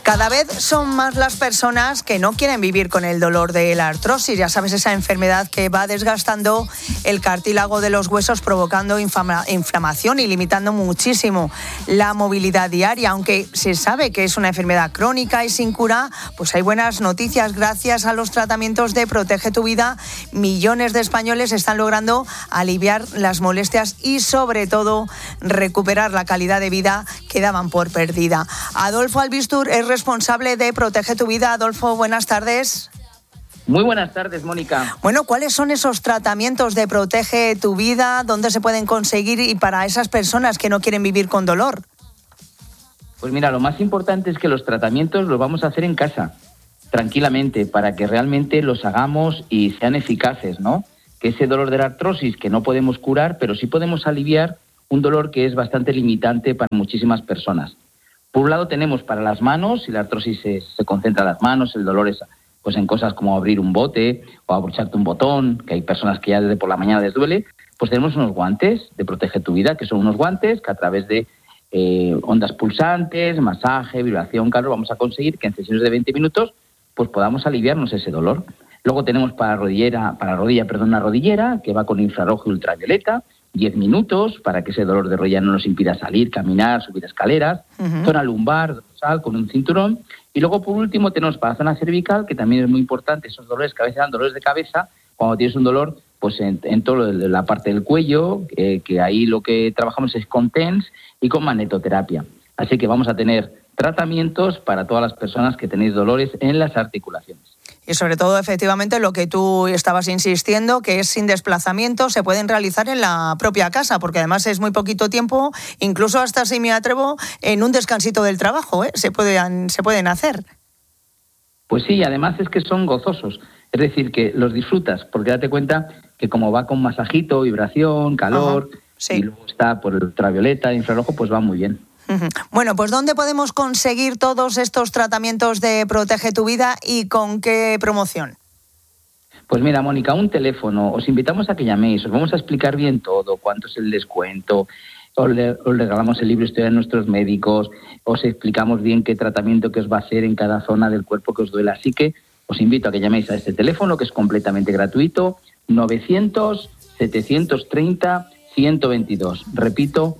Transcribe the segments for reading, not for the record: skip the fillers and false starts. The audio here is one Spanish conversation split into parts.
Cada vez son más las personas que no quieren vivir con el dolor de la artrosis. Ya sabes, esa enfermedad que va desgastando el cartílago de los huesos, provocando inflamación y limitando muchísimo la movilidad diaria. Aunque se sabe que es una enfermedad crónica y sin cura, pues hay buenas noticias. Gracias a los tratamientos de Protege tu Vida, millones de españoles están logrando aliviar las molestias y, sobre todo, recuperar la calidad de vida que daban por perdida. Adolfo Albistur es responsable de Protege tu Vida. Adolfo, buenas tardes. Muy buenas tardes, Mónica. Bueno, ¿cuáles son esos tratamientos de Protege tu Vida? ¿Dónde se pueden conseguir y para esas personas que no quieren vivir con dolor? Pues mira, lo más importante es que los tratamientos los vamos a hacer en casa, tranquilamente, para que realmente los hagamos y sean eficaces, ¿no? Que ese dolor de la artrosis que no podemos curar, pero sí podemos aliviar un dolor que es bastante limitante para muchísimas personas. Por un lado tenemos para las manos, si la artrosis se concentra en las manos, el dolor es pues en cosas como abrir un bote o abrocharte un botón, que hay personas que ya desde por la mañana les duele, pues tenemos unos guantes de Protege tu Vida, que son unos guantes que a través de ondas pulsantes, masaje, vibración, calor, vamos a conseguir que en sesiones de 20 minutos pues podamos aliviarnos ese dolor. Luego tenemos para rodilla, una rodillera que va con infrarrojo y ultravioleta, 10 minutos para que ese dolor de rodilla no nos impida salir, caminar, subir escaleras, zona lumbar, dorsal, con un cinturón. Y luego, por último, tenemos para la zona cervical, que también es muy importante, esos dolores que a veces dan dolores de cabeza, cuando tienes un dolor pues en toda la parte del cuello, que ahí lo que trabajamos es con TENS y con magnetoterapia. Así que vamos a tener tratamientos para todas las personas que tenéis dolores en las articulaciones. Y sobre todo, efectivamente, lo que tú estabas insistiendo, que es sin desplazamiento, se pueden realizar en la propia casa, porque además es muy poquito tiempo, incluso hasta, si me atrevo, en un descansito del trabajo, se pueden hacer. Pues sí, además es que son gozosos, es decir, que los disfrutas, porque date cuenta que como va con masajito, vibración, calor, sí, y luego está por el ultravioleta, infrarrojo, pues va muy bien. Bueno, pues ¿dónde podemos conseguir todos estos tratamientos de Protege tu Vida y con qué promoción? Pues mira, Mónica, un teléfono, os invitamos a que llaméis, os vamos a explicar bien todo, cuánto es el descuento, os regalamos el libro Historia de nuestros médicos, os explicamos bien qué tratamiento que os va a hacer en cada zona del cuerpo que os duele. Así que os invito a que llaméis a este teléfono, que es completamente gratuito, 900-730-122. Repito,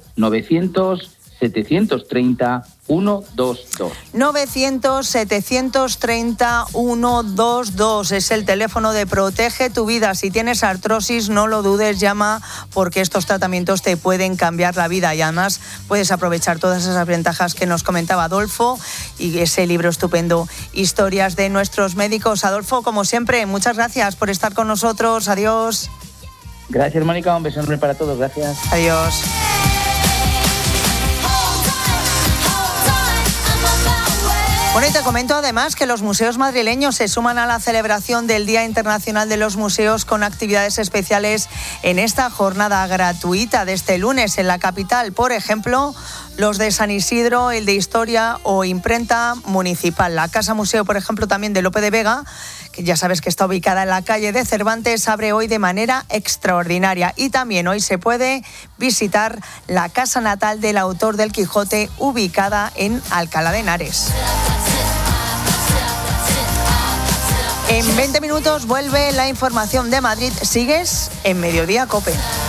900-730-122. 900-730-122 es el teléfono de Protege tu Vida. Si tienes artrosis, no lo dudes, llama, porque estos tratamientos te pueden cambiar la vida y además puedes aprovechar todas esas ventajas que nos comentaba Adolfo y ese libro estupendo, Historias de nuestros médicos. Adolfo, como siempre, muchas gracias por estar con nosotros. Adiós. Gracias, Mónica. Un beso enorme para todos. Gracias. Adiós. Bueno, y te comento además que los museos madrileños se suman a la celebración del Día Internacional de los Museos con actividades especiales en esta jornada gratuita de este lunes en la capital. Por ejemplo, los de San Isidro, el de Historia o Imprenta Municipal. La Casa Museo, por ejemplo, también de Lope de Vega, que ya sabes que está ubicada en la calle de Cervantes, abre hoy de manera extraordinaria. Y también hoy se puede visitar la casa natal del autor del Quijote, ubicada en Alcalá de Henares. En 20 minutos vuelve la información de Madrid. Sigues en Mediodía COPE.